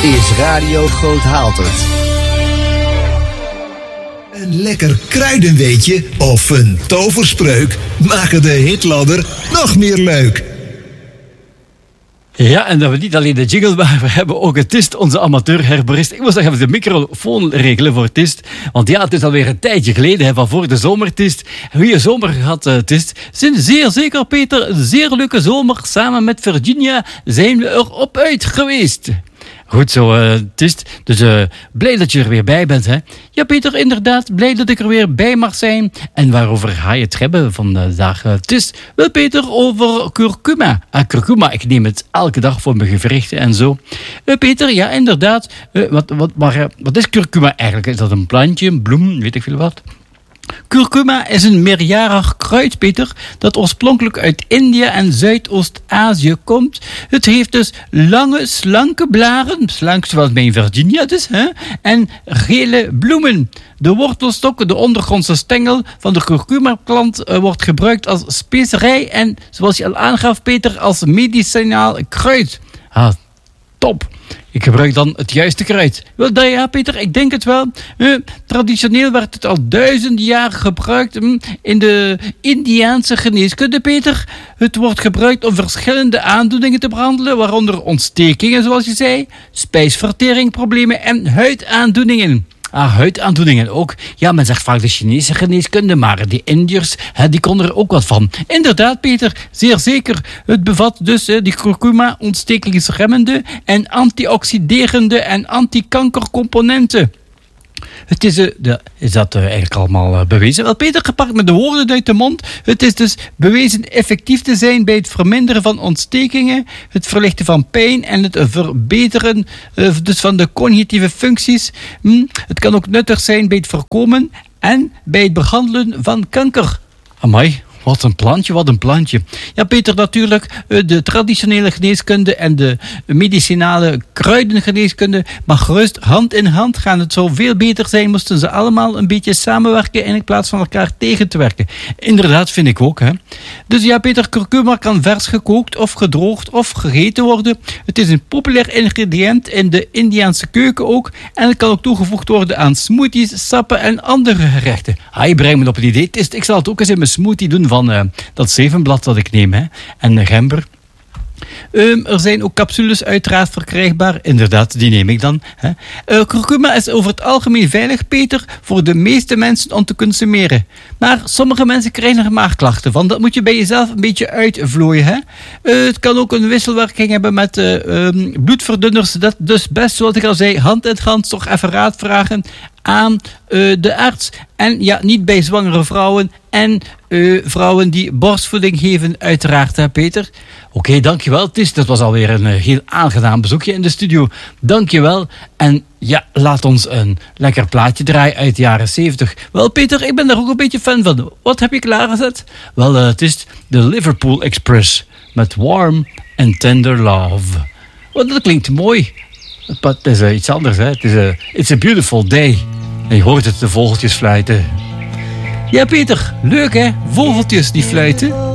is Radio Groot Haaltert. Een lekker kruidenweetje of een toverspreuk maken de hitladder nog meer leuk. Ja, en dat we niet alleen de jingle, maar we hebben ook het Tist, onze amateur-herborist. Ik moet zeggen, even de microfoon regelen voor Tist. Want ja, het is alweer een tijdje geleden, van voor de zomertist. Goeie zomer gehad, Tist. Zeer zeker, Peter. Een zeer leuke zomer. Samen met Virginia zijn we erop uit geweest. Goed zo, Tist. Dus blij dat je er weer bij bent, hè? Ja, Peter, inderdaad. Blij dat ik er weer bij mag zijn. En waarover ga je het hebben vandaag, Tist? Wel, Peter, over curcuma. Curcuma, ik neem het elke dag voor mijn gewrichten en zo. Peter, ja, inderdaad. Wat is curcuma eigenlijk? Is dat een plantje, een bloem, weet ik veel wat? Curcuma is een meerjarig kruid, Peter, dat oorspronkelijk uit India en Zuidoost-Azië komt. Het heeft dus lange, slanke blaren, slank zoals bij Virginia dus, hè? En gele bloemen. De wortelstok, de ondergrondse stengel van de curcuma-plant wordt gebruikt als specerij en, zoals je al aangaf, Peter, als medicinaal kruid. Top. Ik gebruik dan het juiste kruid. Wel, ja, Peter, ik denk het wel. Traditioneel werd het al 1000 jaar gebruikt in de Indiaanse geneeskunde, Peter. Het wordt gebruikt om verschillende aandoeningen te behandelen, waaronder ontstekingen, zoals je zei, spijsverteringproblemen en huidaandoeningen. Huidaandoeningen ook. Ja, men zegt vaak de Chinese geneeskunde, maar die Indiërs, die konden er ook wat van. Inderdaad, Peter, zeer zeker. Het bevat dus die curcuma ontstekingsremmende en antioxiderende en antikankercomponenten. Het is dat eigenlijk allemaal bewezen? Wel, Peter, gepakt met de woorden uit de mond. Het is dus bewezen effectief te zijn bij het verminderen van ontstekingen, het verlichten van pijn en het verbeteren dus van de cognitieve functies. Het kan ook nuttig zijn bij het voorkomen en bij het behandelen van kanker. Amai. Wat een plantje. Ja, Peter, natuurlijk, de traditionele geneeskunde en de medicinale kruidengeneeskunde mag gerust hand in hand gaan. Het zou veel beter zijn, moesten ze allemaal een beetje samenwerken in plaats van elkaar tegen te werken. Inderdaad, vind ik ook, hè. Dus ja, Peter, curcuma kan vers gekookt of gedroogd of gegeten worden. Het is een populair ingrediënt in de Indiaanse keuken ook. En het kan ook toegevoegd worden aan smoothies, sappen en andere gerechten. Je brengt me op een idee. Ik zal het ook eens in mijn smoothie doen van dat zevenblad dat ik neem, hè. En gember. Er zijn ook capsules uiteraard verkrijgbaar. Inderdaad, die neem ik dan. Hè. Curcuma is over het algemeen veilig, Peter, voor de meeste mensen om te consumeren. Maar sommige mensen krijgen er maagklachten van. Dat moet je bij jezelf een beetje uitvlooien. Hè. Het kan ook een wisselwerking hebben met bloedverdunners. Dat dus best, zoals ik al zei, hand in hand toch even raad vragen aan de arts. En ja, niet bij zwangere vrouwen en vrouwen die borstvoeding geven, uiteraard, hè, Peter. Oké, dankjewel, Tis. Dat was alweer een heel aangenaam bezoekje in de studio. Dankjewel. En ja, laat ons een lekker plaatje draaien uit de jaren 70. Wel, Peter, ik ben daar ook een beetje fan van. Wat heb je klaargezet? Wel, het is de Liverpool Express met Warm and Tender Love. Wel, dat klinkt mooi. Het is iets anders, hè. Het is It's a Beautiful Day. En je hoort het, de vogeltjes fluiten. Ja, Peter, leuk hè? Vogeltjes die fluiten.